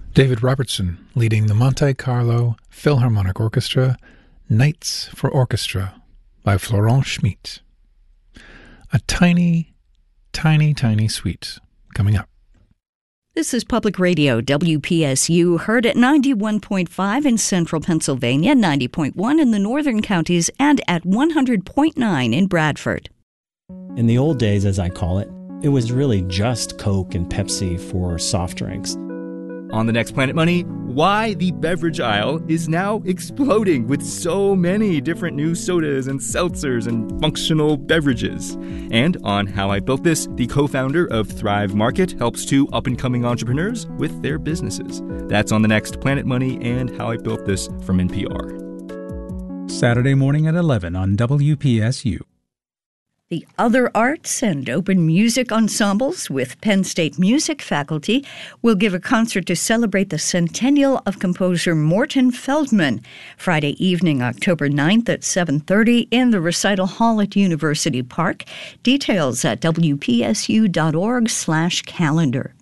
David Robertson leading the Monte Carlo Philharmonic Orchestra, Nights for Orchestra by Florent Schmidt. A tiny, tiny, tiny suite coming up. This is Public Radio, WPSU, heard at 91.5 in central Pennsylvania, 90.1 in the northern counties, and at 100.9 in Bradford. In the old days, as I call it, it was really just Coke and Pepsi for soft drinks. On the next Planet Money, why the beverage aisle is now exploding with so many different new sodas and seltzers and functional beverages. And on How I Built This, the co-founder of Thrive Market helps two up-and-coming entrepreneurs with their businesses. That's on the next Planet Money and How I Built This from NPR. Saturday morning at 11 on WPSU. The Other Arts and Open Music Ensembles with Penn State music faculty will give a concert to celebrate the centennial of composer Morton Feldman, Friday evening, October 9th at 7:30 in the Recital Hall at University Park. Details at wpsu.org/calendar.